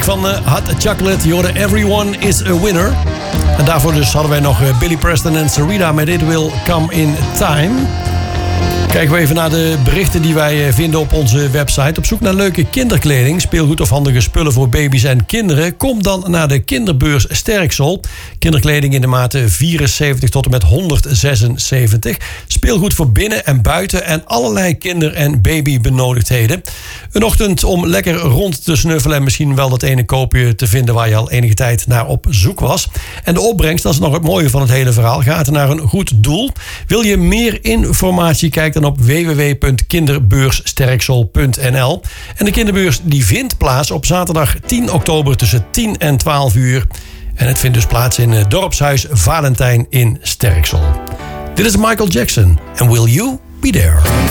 muziek van Hot Chocolate. Je hoorde Everyone is a Winner. En daarvoor dus hadden wij nog Billy Preston en Sarita met It Will Come in Time. Kijken we even naar de berichten die wij vinden op onze website. Op zoek naar leuke kinderkleding, speelgoed of handige spullen voor baby's en kinderen? Kom dan naar de kinderbeurs Sterksel. Kinderkleding in de maten 74 tot en met 176. Speelgoed voor binnen en buiten en allerlei kinder- en babybenodigdheden. Een ochtend om lekker rond te snuffelen en misschien wel dat ene koopje te vinden waar je al enige tijd naar op zoek was. En de opbrengst, dat is nog het mooie van het hele verhaal, gaat naar een goed doel. Wil je meer informatie? Kijk dan op www.kinderbeurssterksel.nl. En de kinderbeurs die vindt plaats op zaterdag 10 oktober tussen 10 en 12 uur. En het vindt dus plaats in het dorpshuis Valentijn in Sterksel. Dit is Michael Jackson en Will You Be There?